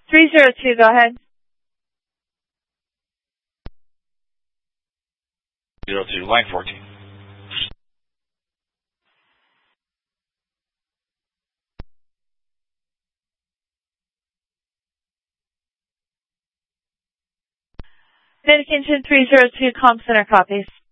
302, go ahead. 02, line 14. Dedication 302, comm center copies.